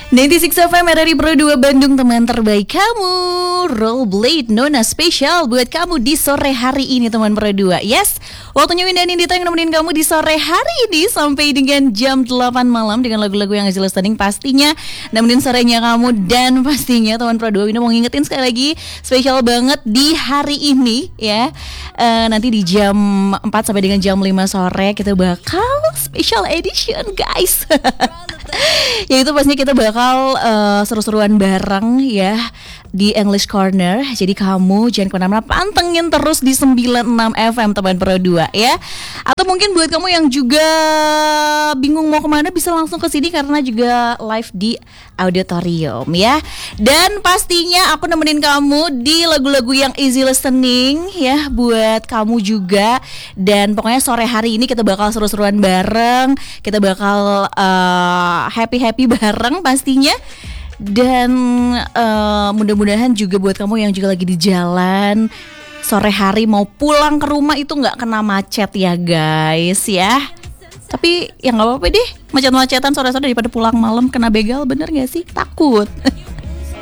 96 FM RRI Pro 2 Bandung, teman terbaik kamu. Rollerblade Nona spesial buat kamu di sore hari ini, teman Pro 2. Yes, waktunya Winda Nindita yang nemenin kamu di sore hari ini sampai dengan jam 8 malam dengan lagu-lagu yang hasil listening pastinya nemenin sorenya kamu. Dan pastinya teman Pro 2 Winda mau ngingetin sekali lagi, spesial banget di hari ini ya. Nanti di jam 4 sampai dengan jam 5 sore kita bakal special edition guys. Yaitu pastinya kita bakal seru-seruan bareng ya di English Corner. Jadi kamu jangan kemana-mana, pantengin terus di 96 FM teman Pro 2 ya. Atau mungkin buat kamu yang juga bingung mau kemana, bisa langsung ke sini karena juga live di auditorium ya. Dan pastinya aku nemenin kamu di lagu-lagu yang easy listening ya buat kamu juga. Dan pokoknya sore hari ini kita bakal seru-seruan bareng, kita bakal happy-happy bareng pastinya. Dan mudah-mudahan juga buat kamu yang juga lagi di jalan sore hari mau pulang ke rumah itu gak kena macet ya guys ya. Tapi ya gak apa-apa deh, macet-macetan sore-sore daripada pulang malam kena begal, bener gak sih? Takut.